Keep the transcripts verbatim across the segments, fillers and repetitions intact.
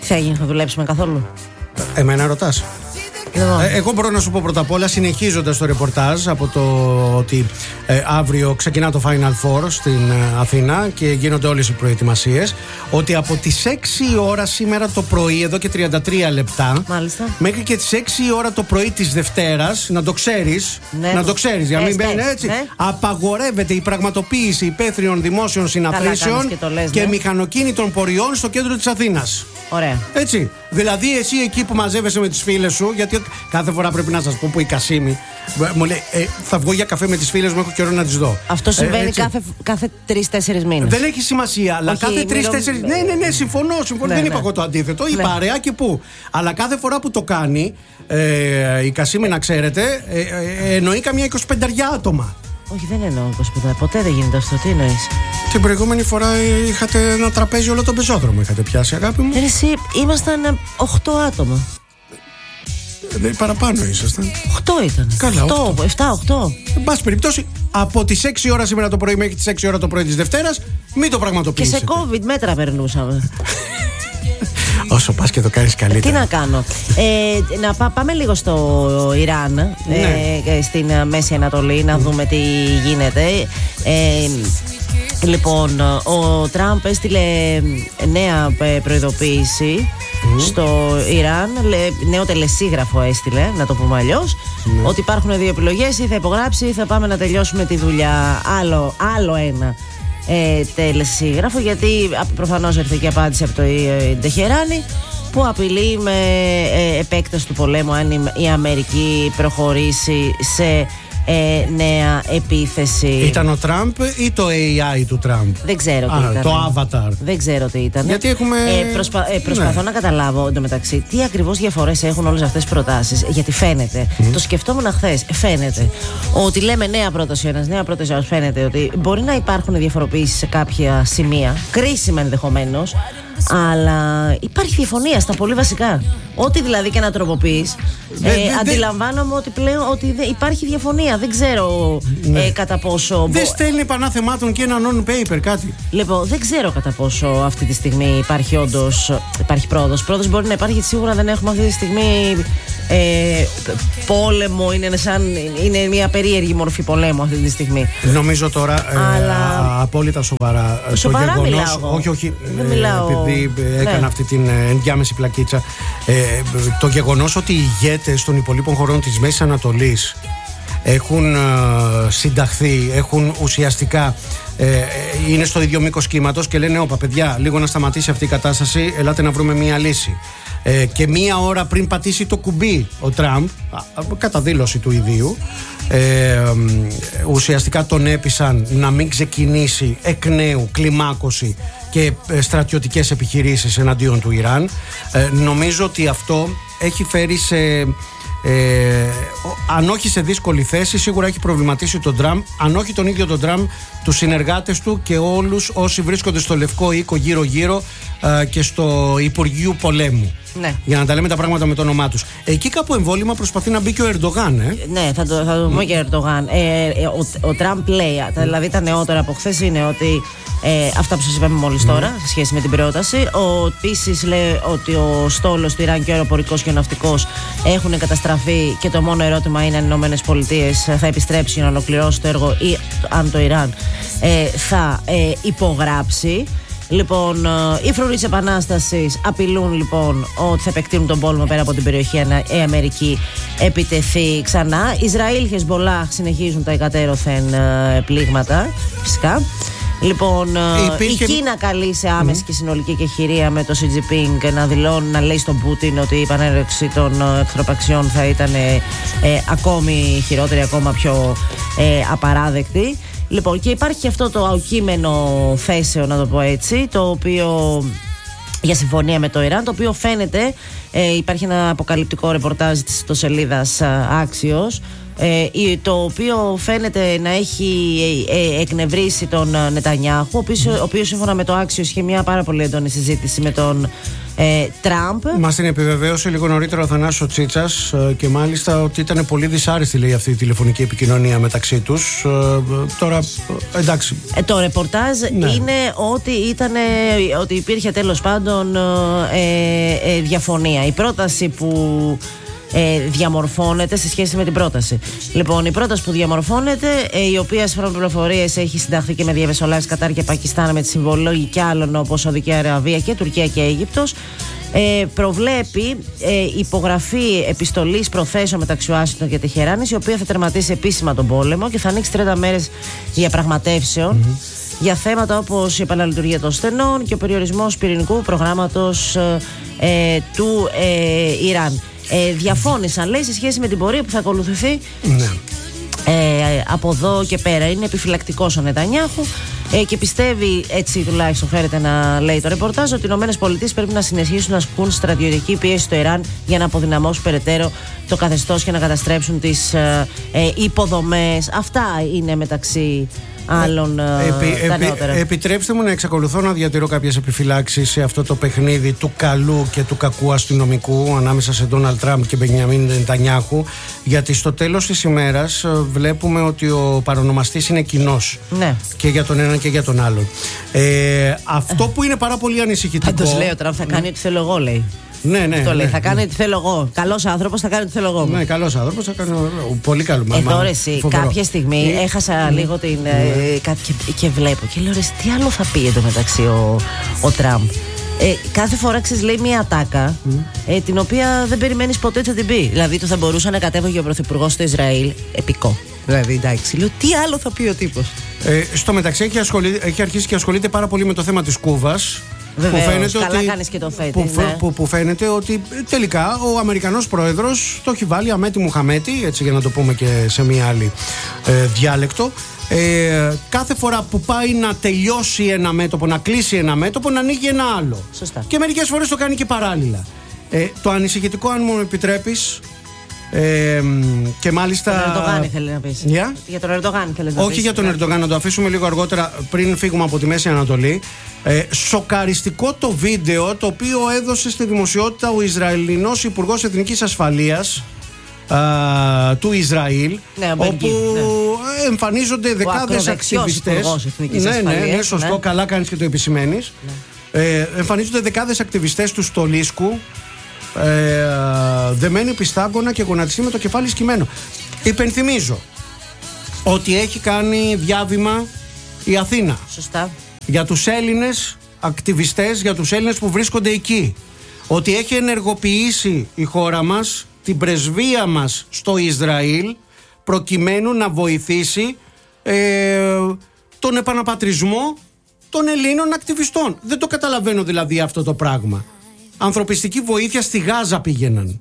Τι θα γίνει, θα δουλέψουμε καθόλου? Εμένα ρωτάς? Ε, εγώ μπορώ να σου πω πρώτα απ' όλα, συνεχίζοντας το ρεπορτάζ από το ότι ε, αύριο ξεκινά το Final Four στην ε, Αθήνα και γίνονται όλες οι προετοιμασίες, ότι από τις έξι η ώρα σήμερα το πρωί, εδώ και τριάντα τρία λεπτά, μάλιστα, μέχρι και τις έξι η ώρα το πρωί της Δευτέρας, να το ξέρεις, ναι, να το ξέρεις, για να μην μπαίνει έτσι, ναι, απαγορεύεται η πραγματοποίηση υπαίθριων δημόσιων συναθρήσεων και, λες, και ναι, μηχανοκίνητων πορειών στο κέντρο της Αθήνας. Ωραία. Έτσι. Δηλαδή, εσύ εκεί που μαζεύεσαι με τις φίλες σου, γιατί κάθε φορά πρέπει να σας πω που η Κασίμη μου λέει ε, θα βγω για καφέ με τις φίλες μου, έχω καιρό να τις δω. Αυτό συμβαίνει ε, κάθε, κάθε τρεις-τέσσερις μήνες. Δεν έχει σημασία, αλλά όχι, κάθε τρεις-τέσσερις. Ναι, ναι, ναι, συμφωνώ, συμφωνώ. Ναι, δεν ναι, είπα εγώ το αντίθετο. Η ναι, παρέα και πού. Αλλά κάθε φορά που το κάνει ε, η Κασίμη, να ξέρετε, ε, ε, εννοεί καμιά εικοσιπέντε άτομα. Όχι, δεν εννοώ είκοσι πέντε. Ποτέ δεν γίνεται αυτό. Τι εννοείς? Την προηγούμενη φορά είχατε ένα τραπέζι όλο τον πεζόδρομο. Είχατε πιάσει, αγάπη μου. Ε, εσύ, ήμασταν οκτώ άτομα. Ε, παραπάνω ήσασταν. οκτώ ήταν. Καλά, οκτώ, επτά, οκτώ. Εν πάση περιπτώσει, από τις έξι ώρα σήμερα το πρωί μέχρι τις έξι ώρα το πρωί της Δευτέρας, μην το πραγματοποιήσετε. Και σε COVID μέτρα περνούσαμε. Όσο πας και το κάνεις καλύτερα. Τι να κάνω. Ε, να πά, πάμε λίγο στο Ιράν, ναι, ε, στην Μέση Ανατολή, να δούμε τι γίνεται. Ε, λοιπόν, ο Τραμπ έστειλε νέα προειδοποίηση mm. στο Ιράν. Νέο τελεσίγραφο έστειλε, να το πούμε αλλιώς. Mm. Ότι υπάρχουν δύο επιλογές: ή θα υπογράψει ή θα πάμε να τελειώσουμε τη δουλειά. Άλλο, άλλο ένα Ε, τελεσίγραφο, γιατί προφανώς έρθε και απάντηση από το ε, Τεχεράνι, που απειλεί με ε, επέκταση του πολέμου αν η, η Αμερική προχωρήσει σε ε, νέα επίθεση. Ήταν ο Τραμπ ή το έι άι του Τραμπ? Δεν ξέρω τι Α, ήταν. Το Avatar. Δεν ξέρω τι ήταν. Γιατί έχουμε... ε, προσπα... ε, προσπαθώ ναι. να καταλάβω εντωμεταξύ τι ακριβώς διαφορές έχουν όλες αυτές τις προτάσεις. Γιατί φαίνεται, mm. το σκεφτόμουν χθες, φαίνεται ότι λέμε νέα πρόταση ένας, νέα πρόταση ένας. Φαίνεται ότι μπορεί να υπάρχουν διαφοροποιήσεις σε κάποια σημεία, κρίσιμα ενδεχομένως, αλλά υπάρχει διαφωνία στα πολύ βασικά. Ό,τι δηλαδή και να τροποποιείς, ε, ε, αντιλαμβάνομαι ότι πλέον ότι υπάρχει διαφωνία. Δεν ξέρω ναι. ε, κατά πόσο. Δεν στέλνει πανάθεμάτων και ένα non-paper κάτι. Λοιπόν, δεν ξέρω κατά πόσο αυτή τη στιγμή υπάρχει όντως υπάρχει πρόοδος. Πρόοδος μπορεί να υπάρχει, σίγουρα δεν έχουμε αυτή τη στιγμή ε, πόλεμο. Είναι, σαν, είναι μια περίεργη μορφή πολέμου αυτή τη στιγμή. Νομίζω τώρα ε, αλλά... α, απόλυτα σοβαρά. Σοβαρά το γεγονός, μιλάω εγώ. Όχι, όχι. Δεν ε, μιλάω. Επειδή έκανα ναι. αυτή την ενδιάμεση πλακίτσα. Ε, το γεγονός ότι οι ηγέτες των υπολείπων χωρών της Μέσης Ανατολής έχουν ε, συνταχθεί, έχουν ουσιαστικά ε, είναι στο ίδιο μήκος κύματος και λένε όπα παιδιά, λίγο να σταματήσει αυτή η κατάσταση, ελάτε να βρούμε μία λύση. Ε, και μία ώρα πριν πατήσει το κουμπί ο Τραμπ, κατά δήλωση του ιδίου, ε, ουσιαστικά τον έπεισαν να μην ξεκινήσει εκ νέου κλιμάκωση και στρατιωτικές επιχειρήσεις εναντίον του Ιράν. Ε, νομίζω ότι αυτό έχει φέρει σε ε, αν όχι σε δύσκολη θέση, σίγουρα έχει προβληματίσει τον Τραμπ, αν όχι τον ίδιο τον Τραμπ, τους συνεργάτες του και όλους όσοι βρίσκονται στο Λευκό Οίκο γύρω γύρω ε, και στο Υπουργείο Πολέμου. Ναι. Για να τα λέμε τα πράγματα με το όνομά τους. Εκεί κάπου εμβόλυμα προσπαθεί να μπει και ο Ερντογάν. Ε. Ναι, θα το, θα το πούμε και ο Ερντογάν. Ε, ε, ο, ο Τραμπ λέει, δηλαδή τα νεότερα από χθες είναι ότι ε, αυτά που σας είπαμε μόλις mm. τώρα σε σχέση με την πρόταση. Επίσης λέει ότι ο στόλος του Ιράν και ο αεροπορικός και ο ναυτικός έχουν καταστραφεί και το μόνο ερώτημα είναι αν οι Ηνωμένες Πολιτείες θα επιστρέψει για να ολοκληρώσει το έργο ή αν το Ιράν ε, θα ε, υπογράψει. Λοιπόν, οι φρουροί της Επανάστασης απειλούν λοιπόν ότι θα επεκτείνουν τον πόλεμο πέρα από την περιοχή αν η Αμερική επιτεθεί ξανά. Ισραήλ, Χεσμπολάχ συνεχίζουν τα εκατέρωθεν πλήγματα, φυσικά. Λοιπόν, υπήρχε... η Κίνα καλεί σε άμεση mm. και συνολική εκεχηρία με το Σι Τζινπίνγκ να δηλώνει, να λέει στον Πούτιν ότι η επανέλευση των εχθροπαξιών θα ήταν ε, ε, ακόμη χειρότερη, ακόμα πιο ε, απαράδεκτη. Λοιπόν, και υπάρχει και αυτό το αοκείμενο θέσεο, να το πω έτσι, το οποίο για συμφωνία με το Ιράν, το οποίο φαίνεται, ε, υπάρχει ένα αποκαλυπτικό ρεπορτάζ της ιστοσελίδας Axios, ε, το οποίο φαίνεται να έχει ε, εκνευρίσει τον Νετανιάχου, ο οποίος, ο οποίος σύμφωνα με το Axios είχε μια πάρα πολύ έντονη συζήτηση με τον ε, Τραμπ. Μας την επιβεβαίωσε λίγο νωρίτερα ο Θανάσης Τσίτσας ε, και μάλιστα ότι ήταν πολύ δυσάρεστη, λέει, αυτή η τηλεφωνική επικοινωνία μεταξύ τους. Ε, τώρα, ε, εντάξει. Ε, το ρεπορτάζ ναι. είναι ότι, ήτανε, ότι υπήρχε τέλος πάντων ε, ε, διαφωνία. Η πρόταση που ε, διαμορφώνεται σε σχέση με την πρόταση. Λοιπόν, η πρόταση που διαμορφώνεται, ε, η οποία σύμφωνα με πληροφορίες έχει συνταχθεί και με διαμεσολάβηση Κατάρ και Πακιστάν με τη συμβολή και άλλων όπως Σαουδική Αραβία και Τουρκία και Αίγυπτος, ε, προβλέπει ε, υπογραφή επιστολής προθέσεων μεταξύ Ουάσιγκτον και Τεχεράνης, η οποία θα τερματίσει επίσημα τον πόλεμο και θα ανοίξει τριάντα μέρες διαπραγματεύσεων mm-hmm. για θέματα όπως η επαναλειτουργία των στενών και ο περιορισμός πυρηνικού προγράμματος ε, του ε, Ιράν. Ε, διαφώνησαν, λέει, σε σχέση με την πορεία που θα ακολουθηθεί ναι. ε, από εδώ και πέρα. Είναι επιφυλακτικός ο Νετανιάχου ε, και πιστεύει, έτσι τουλάχιστον φέρεται να λέει το ρεπορτάζ, ότι οι ΗΠΑ πρέπει να συνεχίσουν να ασκούν στρατιωτική πίεση στο Ιράν για να αποδυναμώσουν περαιτέρω το καθεστώς και να καταστρέψουν τις ε, ε, υποδομές. Αυτά είναι μεταξύ άλλων επί, τα επί, νεότερα. Επιτρέψτε μου να εξακολουθώ να διατηρώ κάποιες επιφυλάξεις σε αυτό το παιχνίδι του καλού και του κακού αστυνομικού ανάμεσα σε Ντόναλντ Τραμπ και Μπενιαμίν Νετανιάχου, γιατί στο τέλος της ημέρας βλέπουμε ότι ο παρονομαστής είναι κοινός ναι. και για τον ένα και για τον άλλον. Ε, αυτό που είναι πάρα πολύ ανησυχητικό. Πάντως λέει ο Τραμπ θα κάνει ό,τι θέλω εγώ, λέει. Ναι, ναι, αυτό λέει, ναι, θα κάνει ναι. ό,τι θέλω εγώ. Καλός άνθρωπος θα κάνει ό,τι θέλω εγώ. Ναι, καλός άνθρωπος θα κάνει. Πολύ καλό. Εδώ ρε εσύ, κάποια στιγμή ε, έχασα ε, λίγο την. Ε, κάτι και, και βλέπω και λέω ρε, τι άλλο θα πει εντωμεταξύ ο, ο Τραμπ. Ε, κάθε φορά ξέρεις λέει μια ατάκα mm. ε, την οποία δεν περιμένεις ποτέ ότι θα την πει. Δηλαδή το θα μπορούσε να κατέβαγε ο πρωθυπουργός στο Ισραήλ. Επικό. Δηλαδή εντάξει, λέω τι άλλο θα πει ο τύπος. Ε, στο μεταξύ έχει, ασχολεί, έχει αρχίσει και ασχολείται πάρα πολύ με το θέμα της Κούβας. Βεβαίως, που φαίνεται καλά ότι, κάνεις και το θέτεις, που, ναι. που, που φαίνεται ότι τελικά ο Αμερικανός πρόεδρος το έχει βάλει αμέτη Μουχαμέτη, έτσι για να το πούμε και σε μια άλλη ε, διάλεκτο. Ε, κάθε φορά που πάει να τελειώσει ένα μέτωπο, να κλείσει ένα μέτωπο, να ανοίγει ένα άλλο. Σωστά. Και μερικές φορές το κάνει και παράλληλα. Ε, το ανησυχητικό, αν μου επιτρέπεις, Ε, και μάλιστα. Για τον Ερντογάν ήθελε να πεις. Yeah? Για τον Ερντογάν ήθελε να πεις. Όχι για τον Ερντογάν, να το αφήσουμε λίγο αργότερα πριν φύγουμε από τη Μέση Ανατολή. Ε, σοκαριστικό το βίντεο το οποίο έδωσε στη δημοσιότητα ο Ισραηλινός Υπουργός Εθνικής Ασφαλείας α, του Ισραήλ, ναι, όπου ναι. εμφανίζονται δεκάδες ακτιβιστές. Ναι, ναι, ναι, σωστό, ναι. Καλά κάνεις και το επισημαίνεις. Ναι. Ε, εμφανίζονται δεκάδες ακτιβιστές του Στολίσκου. Ε, δεμένοι πιστάγκωνα και γονατιστεί με το κεφάλι σκυμμένο. Υπενθυμίζω ότι έχει κάνει διάβημα η Αθήνα. Σωστά. Για τους Έλληνες ακτιβιστές, για τους Έλληνες που βρίσκονται εκεί. Ότι έχει ενεργοποιήσει η χώρα μας την πρεσβεία μας στο Ισραήλ προκειμένου να βοηθήσει ε, τον επαναπατρισμό των Ελλήνων ακτιβιστών. Δεν το καταλαβαίνω δηλαδή αυτό το πράγμα. Ανθρωπιστική βοήθεια στη Γάζα πήγαιναν.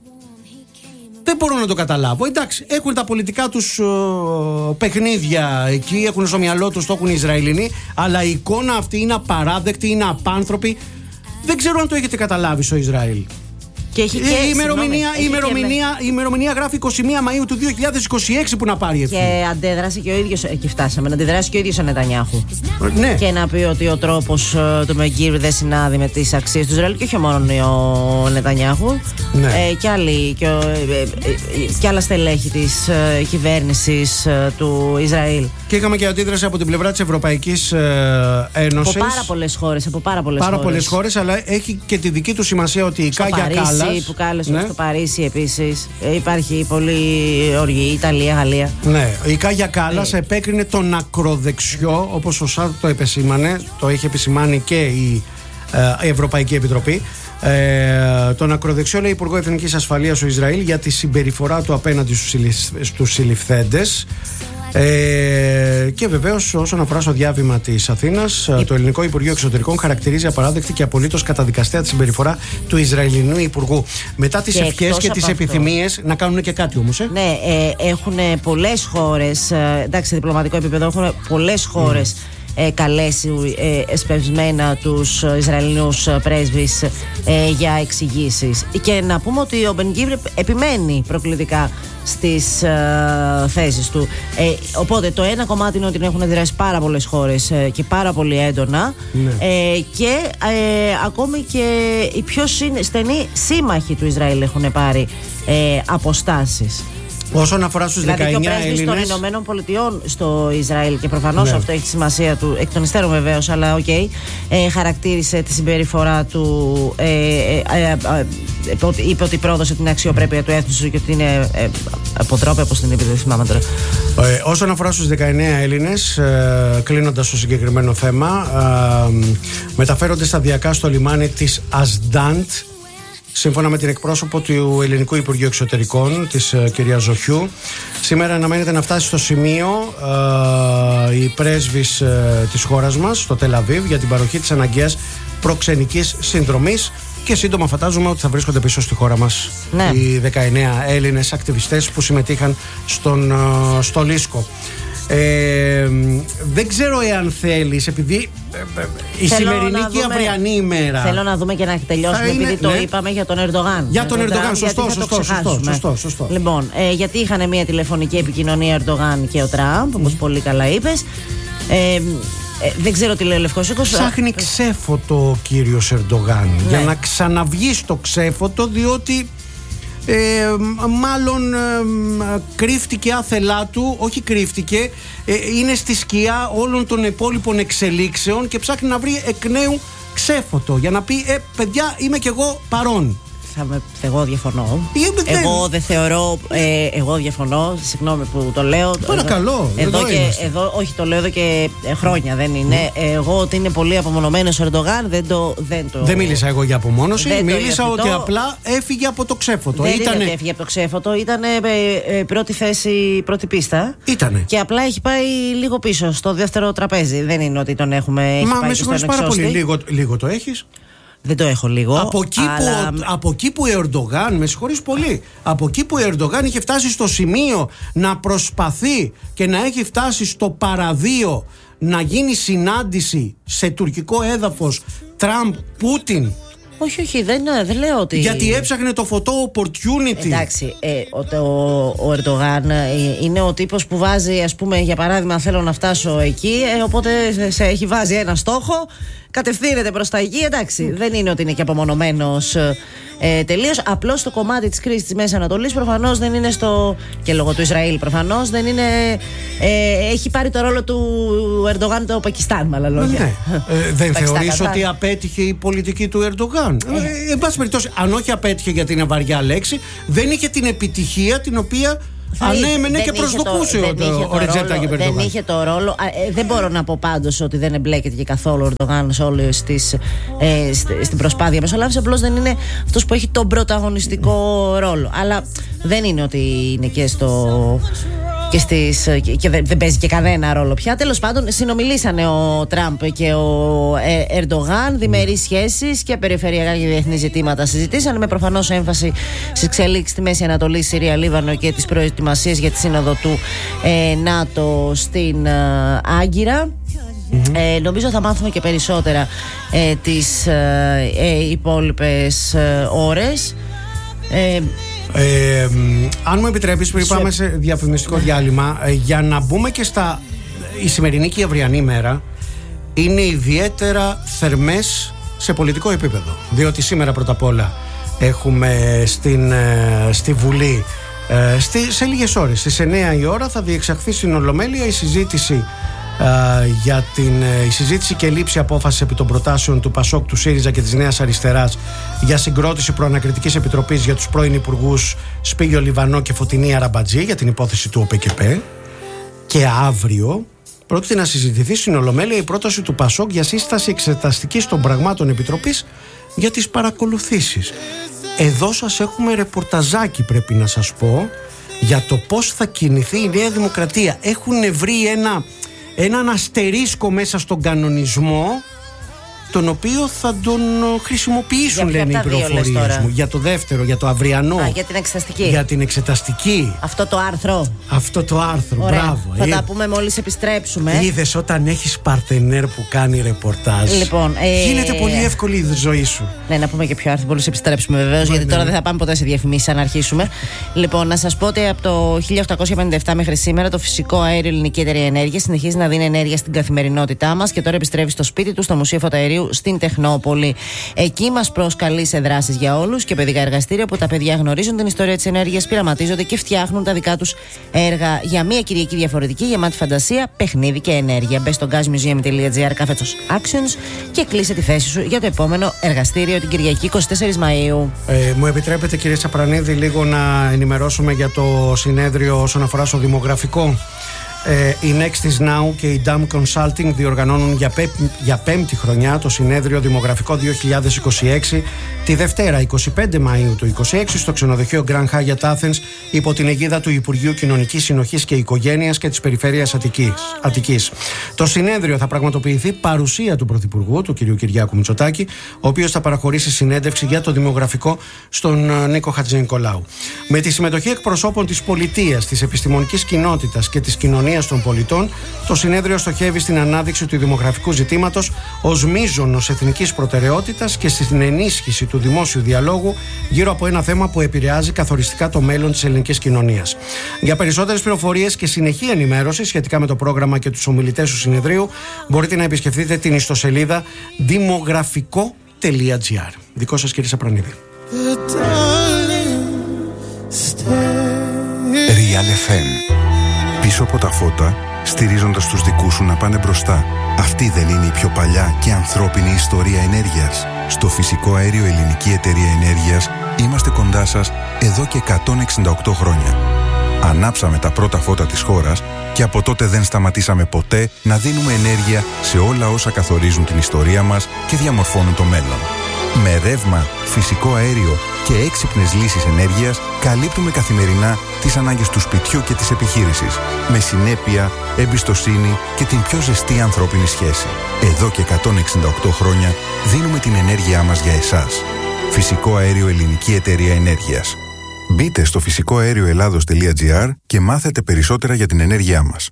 Δεν μπορώ να το καταλάβω. Εντάξει, έχουν τα πολιτικά τους ε, παιχνίδια εκεί, έχουν στο μυαλό τους, το έχουν οι Ισραηλινοί, αλλά η εικόνα αυτή είναι απαράδεκτη, είναι απάνθρωπη. Δεν ξέρω αν το έχετε καταλάβει στο Ισραήλ. Και έχει και, η ημερομηνία, συγνώμη, η ημερομηνία, και... η ημερομηνία γράφει είκοσι μία Μαΐου του δύο χιλιάδες είκοσι έξι που να πάρει ευθύνη. Και αντέδρασε και ο ίδιος, εκεί φτάσαμε, να αντιδράσει και ο ίδιος ο Νετανιάχου. Ναι. Και να πει ότι ο τρόπος uh, του Μεγκύρου δεν συνάδει με τις αξίες του Ισραήλ, και όχι μόνο ο Νετανιάχου. Ναι. Ε, και, άλλοι, και, ε, ε, και άλλα στελέχη της ε, κυβέρνησης ε, του Ισραήλ. Και είχαμε και αντίδραση από την πλευρά της Ευρωπαϊκής ε, Ένωσης. Από πάρα πολλές χώρες. Από πάρα πολλές πάρα χώρες. πολλές χώρες, αλλά έχει και τη δική του σημασία ότι η Κάγια Κάλλας. Που κάλεσε, ναι. Στο Παρίσι επίσης. Ε, υπάρχει πολύ οργή, Ιταλία, Γαλλία. Ναι, η Κάγια Κάλλας ε. επέκρινε τον ακροδεξιό, όπως ο ΣΑΔ το επεσήμανε, το έχει επισημάνει και η ε, Ευρωπαϊκή Επιτροπή. Ε, τον ακροδεξιό, λέει, Υπουργό Εθνικής Ασφαλείας του Ισραήλ για τη συμπεριφορά του απέναντι στους συλληφθέντες. Ε, και βεβαίως, όσον αφορά στο διάβημα της Αθήνας, η... το Ελληνικό Υπουργείο Εξωτερικών χαρακτηρίζει απαράδεκτη και απολύτως καταδικαστέα τη συμπεριφορά του Ισραηλινού Υπουργού. Μετά τις ευχές και τις επιθυμίες να κάνουν και κάτι όμως. Ε? Ναι, ε, έχουν πολλές χώρες, ε, εντάξει, σε διπλωματικό επίπεδο έχουν πολλές χώρες. Mm. ε, καλέσει ε, εσπευσμένα τους Ισραηλινούς πρέσβεις ε, για εξηγήσεις. Και να πούμε ότι ο Μπεν Γκβίρ επιμένει προκλητικά στις ε, θέσεις του. Ε, οπότε το ένα κομμάτι είναι ότι έχουν αντιδράσει πάρα πολλές χώρες ε, και πάρα πολύ έντονα, ναι. ε, και ε, ακόμη και οι πιο στενοί σύμμαχοι του Ισραήλ έχουν πάρει ε, αποστάσεις. Όσον αφορά στους δηλαδή δεκαεννιά Έλληνες. Δηλαδή και ο πρέσβης των Ηνωμένων Πολιτειών στο Ισραήλ, και προφανώς ναι. αυτό έχει τη σημασία του, εκ των υστέρων βεβαίως, αλλά οκ, okay, ε, χαρακτήρισε τη συμπεριφορά του, ε, ε, ε, ε, ε, είπε ότι πρόδωσε την αξιοπρέπεια του έθνους και ότι είναι ε, αποτρόπαιο, όπως την είπε, δεν θυμάμαι τώρα. Ε, όσον αφορά στους δεκαεννιά Έλληνες, ε, κλείνοντας το συγκεκριμένο θέμα, ε, μεταφέρονται σταδιακά στο λιμάνι της Ασντάντ. Σύμφωνα με την εκπρόσωπο του Ελληνικού Υπουργείου Εξωτερικών, της uh, κυρία Ζοχιού, σήμερα αναμένεται να φτάσει στο σημείο uh, η πρέσβης uh, της χώρας μας, στο Τελ Αβίβ, για την παροχή της αναγκαίας προξενικής συνδρομής, και σύντομα φαντάζομαι ότι θα βρίσκονται πίσω στη χώρα μας, ναι. οι δεκαεννιά Έλληνες ακτιβιστές που συμμετείχαν στον, uh, στο Λίσκο. Ε, δεν ξέρω εάν θέλεις, επειδή ε, η θέλω σημερινή και η αυριανή ημέρα. Θέλω να δούμε και να τελειώσουμε, είναι, επειδή ναι. το είπαμε για τον Ερντογάν. Για τον Ερντογάν, σωστό, σωστό, σωστό, σωστό, σωστό. Λοιπόν, ε, γιατί είχαν μια τηλεφωνική επικοινωνία Ερντογάν και ο Τραμπ, όπως mm. πολύ καλά είπες. Ε, ε, δεν ξέρω τι λέει ο Λευκός Οίκος. Ψάχνει ξέφωτο ο κύριος Ερντογάν, ναι. για να ξαναβγεί στο ξέφωτο, διότι Ε, μάλλον ε, κρύφτηκε άθελά του, όχι κρύφτηκε, ε, είναι στη σκιά όλων των υπόλοιπων εξελίξεων και ψάχνει να βρει εκ νέου ξέφωτο για να πει ε, παιδιά, είμαι κι εγώ παρόν. Θα με, εγώ διαφωνώ. Ε, εγώ δεν θεωρώ. Ε, εγώ διαφωνώ. Συγγνώμη που το λέω. Παρακαλώ. Εδώ, εδώ, και, εδώ όχι, το λέω εδώ και χρόνια, δεν είναι. Mm. Εγώ ότι είναι πολύ απομονωμένος ο Ερντογάν δεν το. Δεν, το... δεν μίλησα εγώ για απομόνωση. Δεν μίλησα ότι απλά έφυγε από το ξέφωτο. Δεν ήτανε... είναι ότι έφυγε από το ξέφωτο. Ήταν ε, ε, πρώτη θέση, πρώτη πίστα. Ήτανε. Και απλά έχει πάει λίγο πίσω στο δεύτερο τραπέζι. Δεν είναι ότι τον έχουμε. Μα με συγχωρείς πάρα πολύ. Λίγο, λίγο το έχεις. Δεν το έχω λίγο. Από εκεί, αλλά... που, από εκεί που ο Ερντογάν, με συγχωρείς πολύ, από εκεί που ο Ερντογάν είχε φτάσει στο σημείο να προσπαθεί και να έχει φτάσει στο παραδείο να γίνει συνάντηση σε τουρκικό έδαφος Τραμπ-Πούτιν. Όχι, όχι, δεν, δεν λέω ότι. Γιατί έψαχνε το φωτό opportunity. Εντάξει, ε, ο, ο, ο Ερντογάν ε, είναι ο τύπος που βάζει, ας πούμε, για παράδειγμα, θέλω να φτάσω εκεί, ε, οπότε σε, σε έχει βάζει ένα στόχο, κατευθύνεται προς τα εκεί. Εντάξει, mm. δεν είναι ότι είναι και απομονωμένος ε, τελείως. Απλώς το κομμάτι της κρίσης της Μέσης Ανατολής προφανώς δεν είναι στο. Και λόγω του Ισραήλ προφανώς δεν είναι. Ε, έχει πάρει το ρόλο του Ερντογάν το Πακιστάν, με άλλα λόγια. Ναι. ε, δεν θεωρείς ότι απέτυχε η πολιτική του Ερντογάν? Ε, εν πάση περιπτώσει, αν όχι απέτυχε γιατί είναι βαριά λέξη, δεν είχε την επιτυχία την οποία ανέμενε και προσδοκούσε το, ο, ο Ρετζέπ Ταγιπ Ερντογάν. Δεν είχε το ρόλο. Ε, δεν μπορώ να πω πάντως ότι δεν εμπλέκεται και καθόλου ο Ερντογάν σε όλες τις, ε, στην προσπάθεια μεσολάβηση. Απλώς δεν είναι αυτός που έχει τον πρωταγωνιστικό ρόλο. Αλλά δεν είναι ότι είναι και στο. Και, στις, και δεν παίζει και κανένα ρόλο πια. Τέλος πάντων, συνομιλήσανε ο Τραμπ και ο ε, Ερντογάν, διμερείς σχέσεις και περιφερειακά και διεθνή ζητήματα συζητήσανε, με προφανώς έμφαση στις εξελίξεις στη Μέση Ανατολή, Συρία, Λίβανο και τις προετοιμασίες για τη σύνοδο του ε, ΝΑΤΟ στην ε, Άγκυρα. Mm-hmm. Ε, νομίζω θα μάθουμε και περισσότερα ε, τις ε, ε, υπόλοιπες ε, ώρες. Ε, Ε, αν μου επιτρέπεις, πριν πάμε σε διαφημιστικό διάλειμμα, ε, για να μπούμε και στα. Η σημερινή και η αυριανή μέρα είναι ιδιαίτερα θερμές σε πολιτικό επίπεδο. Διότι σήμερα πρώτα απ' όλα έχουμε στην, ε, στη Βουλή ε, στη, σε λίγες ώρες, στις εννιά η ώρα, θα διεξαχθεί στην Ολομέλεια η συζήτηση. Uh, για την uh, η συζήτηση και λήψη απόφαση επί των προτάσεων του Πασόκ, του ΣΥΡΙΖΑ και της Νέας Αριστεράς για συγκρότηση προανακριτικής επιτροπής για τους πρώην υπουργούς Σπύγιο Λιβανό και Φωτεινή Αραμπατζή για την υπόθεση του ΟΠΕΚΕΠΕ. Και αύριο πρόκειται να συζητηθεί στην Ολομέλεια η πρόταση του Πασόκ για σύσταση εξεταστικής των πραγμάτων επιτροπής για τις παρακολουθήσεις. Εδώ σας έχουμε ρεπορταζάκι, πρέπει να σας πω, για το πώς θα κινηθεί η Νέα Δημοκρατία. Έχουν βρει ένα έναν αστερίσκο μέσα στον κανονισμό τον οποίο θα τον χρησιμοποιήσουν, για λένε οι πληροφορίες μου. Για το δεύτερο, για το αυριανό. Α, για την εξεταστική. Για την εξεταστική. Αυτό το άρθρο. Αυτό το άρθρο, ωραία. Μπράβο. Θα ε. τα πούμε μόλις επιστρέψουμε. Είδες όταν έχεις παρτενέρ που κάνει ρεπορτάζ. Λοιπόν, ε... γίνεται πολύ εύκολη η ζωή σου. Ναι, να πούμε και ποιο άρθρο μόλις επιστρέψουμε βεβαίως, γιατί ναι. τώρα δεν θα πάμε ποτέ σε διαφημίσεις αν αρχίσουμε. Λοιπόν, να σας πω ότι από το χίλια οκτακόσια πενήντα επτά μέχρι σήμερα το φυσικό αέριο Ελληνική Εταιρεία Ενέργειας συνεχίζει να δίνει ενέργεια στην καθημερινότητά μας και τώρα επιστρέφει στο σπίτι του, στο Μουσείο Φωταερίου στην Τεχνόπολη. Εκεί μας προσκαλεί σε δράσεις για όλους και παιδικά εργαστήρια που τα παιδιά γνωρίζουν την ιστορία της ενέργειας, πειραματίζονται και φτιάχνουν τα δικά τους έργα για μια Κυριακή διαφορετική, γεμάτη φαντασία, παιχνίδι και ενέργεια. Μπες στο gazmuseum.gr κάθετος actions και κλείσε τη θέση σου για το επόμενο εργαστήριο την Κυριακή εικοστή τέταρτη Μαΐου. Ε, μου επιτρέπετε, κύριε Τσαπρανίδη, λίγο να ενημερώσουμε για το συνέδριο όσον αφορά στο δημογραφικό. Ε, η Nextis Now και η Dam Consulting διοργανώνουν για, πέ, για πέμπτη χρονιά το συνέδριο Δημογραφικό δύο χιλιάδες είκοσι έξι τη Δευτέρα εικοστή πέμπτη Μαΐου του είκοσι έξι στο ξενοδοχείο Grand Hyatt Athens υπό την αιγίδα του Υπουργείου Κοινωνικής Συνοχής και Οικογένειας και της Περιφέρειας Αττικής. Αττικής. Το συνέδριο θα πραγματοποιηθεί παρουσία του Πρωθυπουργού, του κ. Κυριάκου Μητσοτάκη, ο οποίος θα παραχωρήσει συνέντευξη για το δημογραφικό στον Νίκο Χατζηνικολάου. Με τη συμμετοχή εκπροσώπων της πολιτείας, της επιστημονικής κοινότητας και της κοινωνίας των πολιτών, το συνέδριο στοχεύει στην ανάδειξη του δημογραφικού ζητήματος ως μείζωνος εθνικής προτεραιότητας και στην ενίσχυση του δημόσιου διαλόγου γύρω από ένα θέμα που επηρεάζει καθοριστικά το μέλλον της ελληνικής κοινωνίας. Για περισσότερες πληροφορίες και συνεχή ενημέρωση σχετικά με το πρόγραμμα και τους ομιλητές του συνεδρίου, μπορείτε να επισκεφτείτε την ιστοσελίδα δημογραφικό τελεία gr. Δικό σας, κύριε Σαπρανίδη. Real εφ εμ. Πίσω από τα φώτα, στηρίζοντας τους δικούς σου να πάνε μπροστά. Αυτή δεν είναι η πιο παλιά και ανθρώπινη ιστορία ενέργειας? Στο φυσικό αέριο Ελληνική Εταιρεία Ενέργειας είμαστε κοντά σας εδώ και εκατόν εξήντα οκτώ χρόνια. Ανάψαμε τα πρώτα φώτα της χώρας και από τότε δεν σταματήσαμε ποτέ να δίνουμε ενέργεια σε όλα όσα καθορίζουν την ιστορία μας και διαμορφώνουν το μέλλον. Με ρεύμα, φυσικό αέριο και έξυπνες λύσεις ενέργειας καλύπτουμε καθημερινά τις ανάγκες του σπιτιού και της επιχείρησης. Με συνέπεια, εμπιστοσύνη και την πιο ζεστή ανθρώπινη σχέση. Εδώ και εκατόν εξήντα οκτώ χρόνια δίνουμε την ενέργειά μας για εσάς. Φυσικό αέριο Ελληνική Εταιρεία Ενέργειας. Μπείτε στο φυσικό αέριο ελλάδος τελεία gr και μάθετε περισσότερα για την ενέργειά μας.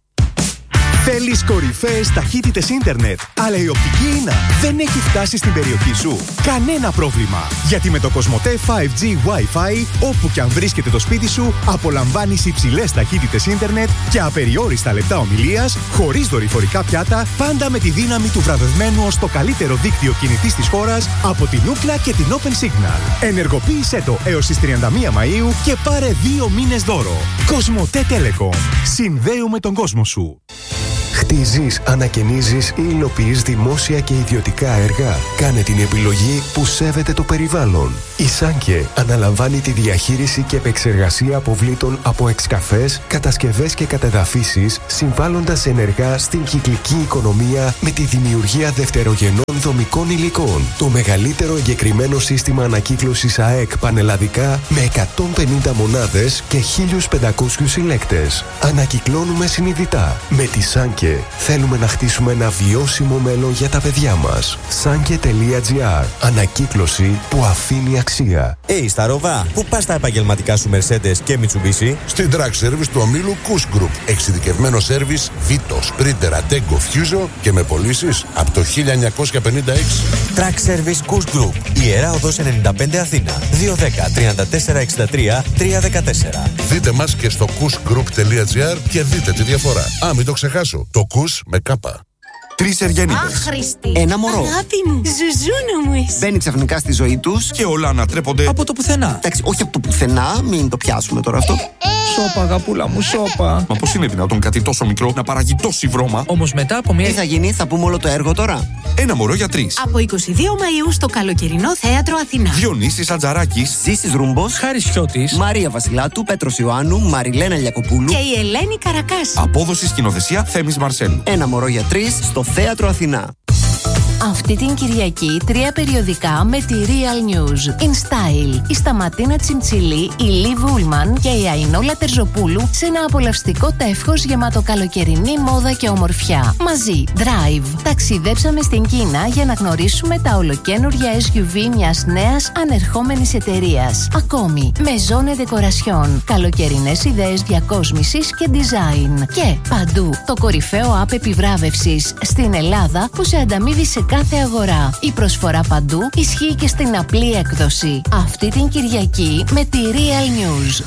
Θέλεις κορυφαίες ταχύτητες ίντερνετ, αλλά η οπτική ίνα δεν έχει φτάσει στην περιοχή σου? Κανένα πρόβλημα, γιατί με το Κοσμοτέ φάιβ τζι Wi-Fi, όπου και αν βρίσκεται το σπίτι σου, απολαμβάνεις υψηλές ταχύτητες ίντερνετ και απεριόριστα λεπτά ομιλίας, χωρίς δορυφορικά πιάτα, πάντα με τη δύναμη του βραβευμένου ως το καλύτερο δίκτυο κινητής της χώρας από την Ookla και την Open Signal. Ενεργοποίησέ το έως τις τριάντα μία Μαΐου και πάρε δύο μήνες δώρο. Κοσμοτέ Telecom. Συνδέουμε τον κόσμο σου. Χτίζεις, ανακαινίζεις ή υλοποιείς δημόσια και ιδιωτικά έργα? Κάνε την επιλογή που σέβεται το περιβάλλον. Η Σάνκε αναλαμβάνει τη διαχείριση και επεξεργασία αποβλήτων από εξκαφές, κατασκευές και κατεδαφίσεις, συμβάλλοντας ενεργά στην κυκλική οικονομία με τη δημιουργία δευτερογενών δομικών υλικών. Το μεγαλύτερο εγκεκριμένο σύστημα ανακύκλωσης ΑΕΚ πανελλαδικά με εκατόν πενήντα μονάδες και χίλιους πεντακόσιους συλλέκτες. Ανακυκλώνουμε συνειδητά. Με τη Σάνκε θέλουμε να χτίσουμε ένα βιώσιμο μέλλον για τα παιδιά μας. Σάνκε τελεία gr. Ανακύκλωση που αφήνει αξία. Hey, στα Ροβά, πού πας τα επαγγελματικά σου Mercedes και Mitsubishi? Στην Track Service του ομίλου Kush Group. Εξειδικευμένο σέρβις Vito, Sprinter, Attego, Fuso και με πωλήσεις από το χίλια εννιακόσια πενήντα έξι. Track Service Kush Group. Ιερά Οδός ενενήντα πέντε Αθήνα. δύο ένα μηδέν τριάντα τέσσερα εξήντα τρία τριακόσια δεκατέσσερα. Δείτε μας και στο kush group τελεία gr και δείτε τη διαφορά. Α, μην το ξεχάσω. Το Kush με κάπα. Τρεις Ευγενίτες. Άχρηστη. Ένα μωρό. Αγάπη μου, ζουζούνο μου είσαι. Μπαίνει ξαφνικά στη ζωή τους και όλα ανατρέπονται από το πουθενά. Εντάξει, όχι από το πουθενά, μην το πιάσουμε τώρα αυτό. Σώπα, αγαπούλα μου, σώπα. Μα πώς είναι δυνατόν κάτι τόσο μικρό να παράγει τόση βρώμα? Όμως μετά από μια. Τι θα γίνει, θα πούμε όλο το έργο τώρα. Ένα μωρό για τρεις. Από εικοστή δεύτερη Μαΐου στο καλοκαιρινό θέατρο Αθηνά. Διονύσης Ατζαράκης, Ζήσης Ρούμπος, Χάρης Χιώτης, Μαρία Βασιλάτου, Πέτρος Ιωάννου, Μαριλένα Λιακοπούλου και η Ελένη Καρακάση. απόδοση σκηνοθεσία Θέμης Μαρσέλου. Ένα μωρό για τρεις στο θέατρο Αθηνά. Αυτή την Κυριακή τρία περιοδικά με τη Real News. In Style, η Σταματίνα Τσιμτσιλή, η Λί Βούλμαν και η Αϊνόλα Τερζοπούλου σε ένα απολαυστικό τεύχος γεμάτο καλοκαιρινή μόδα και ομορφιά. Μαζί, Drive. Ταξιδέψαμε στην Κίνα για να γνωρίσουμε τα ολοκαίνουργια ες γιου βι μιας νέας ανερχόμενης εταιρείας. Ακόμη, Maison et Decoration. Καλοκαιρινές ιδέες διακόσμησης και design. Και παντού, το κορυφαίο app επιβράβευσης στην Ελλάδα που σε ανταμείβει σε κάθε αγορά. Η προσφορά παντού ισχύει και στην απλή έκδοση. Αυτή την Κυριακή με τη Real News.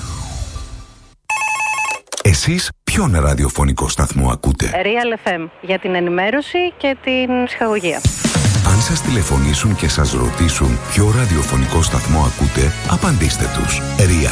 Εσείς ποιον ραδιοφωνικό σταθμό ακούτε? Real εφ εμ για την ενημέρωση και την ψυχαγωγία. Αν σας τηλεφωνήσουν και σας ρωτήσουν ποιο ραδιοφωνικό σταθμό ακούτε, απαντήστε τους. Real